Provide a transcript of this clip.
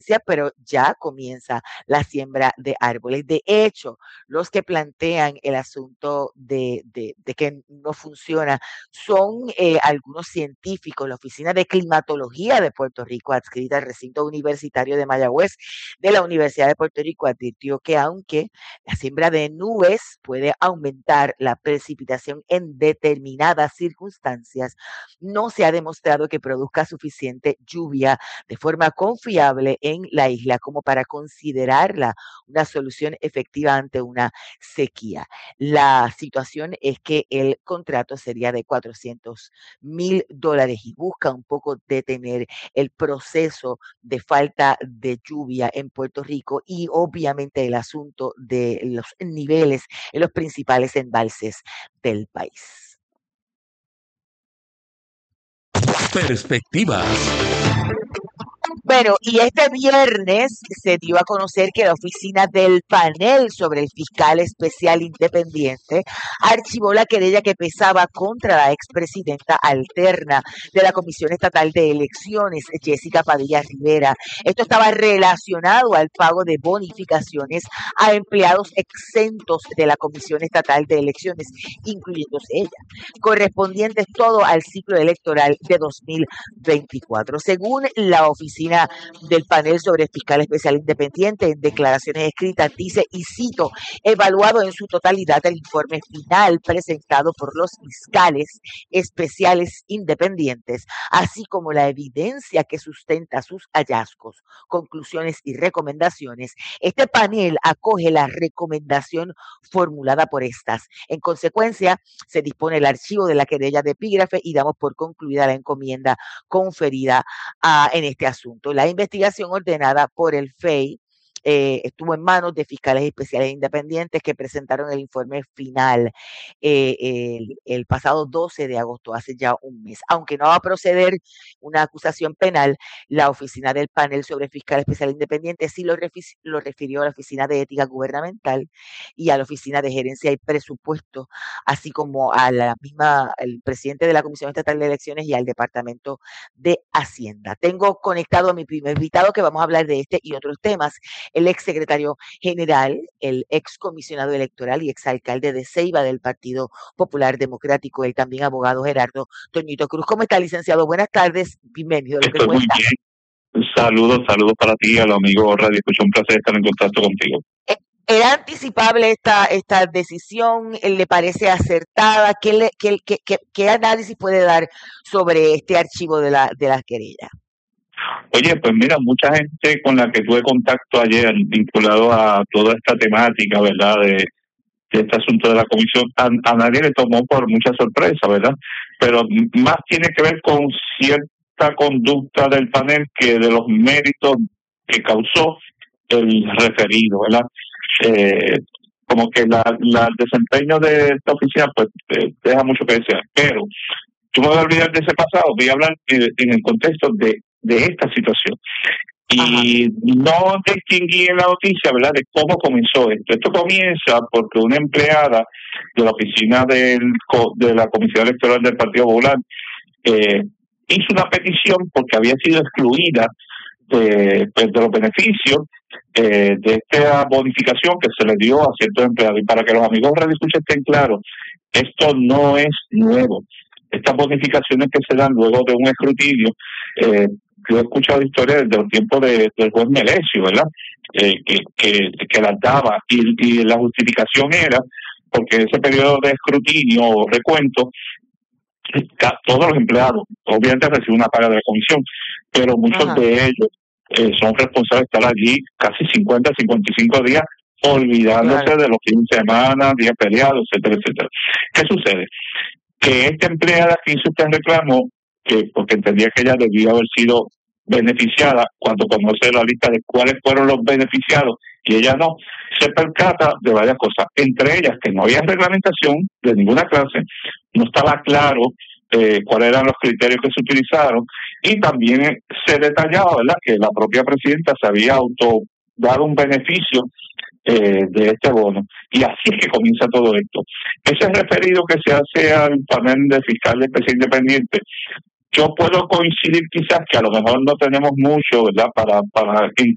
emergencia, pero ya comienza la siembra de árboles. De hecho, los que plantean el asunto de que no funciona son algunos científicos. La Oficina de Climatología de Puerto Rico, adscrita al recinto universitario de Mayagüez de la Universidad de Puerto Rico, advirtió que aunque la siembra de nubes puede aumentar la precipitación en determinadas circunstancias, no se ha demostrado que produzca suficiente lluvia de forma confiable en la isla como para considerarla una solución efectiva ante una sequía. La situación es que el contrato sería de $400,000 y busca un poco detener el proceso de falta de lluvia en Puerto Rico y obviamente el asunto de los niveles en los principales embalses del país. Perspectivas. Bueno, y este viernes se dio a conocer que la oficina del panel sobre el fiscal especial independiente archivó la querella que pesaba contra la expresidenta alterna de la Comisión Estatal de Elecciones, Jessica Padilla Rivera. Esto estaba relacionado al pago de bonificaciones a empleados exentos de la Comisión Estatal de Elecciones, incluyéndose ella, correspondientes todo al ciclo electoral de 2024. Según la oficina del panel sobre el fiscal especial independiente, en declaraciones escritas dice, y cito, evaluado en su totalidad el informe final presentado por los fiscales especiales independientes, así como la evidencia que sustenta sus hallazgos, conclusiones y recomendaciones, este panel acoge la recomendación formulada por estas. En consecuencia, se dispone el archivo de la querella de epígrafe y damos por concluida la encomienda conferida en este asunto. La investigación ordenada por el FEI estuvo en manos de fiscales especiales independientes que presentaron el informe final el pasado 12 de agosto, hace ya un mes. Aunque no va a proceder una acusación penal, la oficina del panel sobre fiscal especial independiente sí lo refirió a la Oficina de Ética Gubernamental y a la Oficina de Gerencia y Presupuesto, así como a el presidente de la Comisión Estatal de Elecciones y al Departamento de Hacienda. Tengo conectado a mi primer invitado que vamos a hablar de este y otros temas, el exsecretario general, el excomisionado electoral y exalcalde de Ceiba del Partido Popular Democrático, el también abogado Gerardo Toñito Cruz. ¿Cómo está, licenciado? Buenas tardes, bienvenido. Estoy muy bien. Saludos para ti, a los amigos Radio Escucha. Un placer estar en contacto contigo. ¿Era anticipable esta decisión? ¿Le parece acertada? ¿Qué análisis puede dar sobre este archivo de la querella? Oye, pues mira, mucha gente con la que tuve contacto ayer, vinculado a toda esta temática, ¿verdad?, de este asunto de la comisión, a nadie le tomó por mucha sorpresa, ¿verdad? Pero más tiene que ver con cierta conducta del panel que de los méritos que causó el referido, ¿verdad? Como que el desempeño de esta oficina pues deja mucho que desear, pero yo me voy a olvidar de ese pasado, voy a hablar en el contexto de esta situación. Y no distinguí en la noticia, ¿verdad?, de cómo comenzó esto. Esto comienza porque una empleada de la oficina de la Comisión Electoral del Partido Popular hizo una petición porque había sido excluida de los beneficios de esta bonificación que se le dio a ciertos empleados. Y para que los amigos Radio Escucha estén claros, esto no es nuevo. Estas bonificaciones que se dan luego de un escrutinio, yo he escuchado historias desde los tiempos del juez Melesio, ¿verdad?, que las daba, y la justificación era porque en ese periodo de escrutinio o recuento, todos los empleados obviamente reciben una paga de la comisión, pero muchos de ellos son responsables de estar allí casi 50, 55 días, olvidándose de los fines de semana, días feriados, etcétera, etcétera. ¿Qué sucede? Que esta empleada que hizo este reclamo, porque entendía que ella debía haber sido beneficiada, cuando conoce la lista de cuáles fueron los beneficiados y ella no, se percata de varias cosas, entre ellas que no había reglamentación de ninguna clase, no estaba claro cuáles eran los criterios que se utilizaron, y también se detallaba, ¿verdad?, que la propia presidenta se había dado un beneficio de este bono. Y así es que comienza todo esto. Ese referido que se hace al panel de fiscal especial independiente, yo puedo coincidir quizás que a lo mejor no tenemos mucho, ¿verdad?, para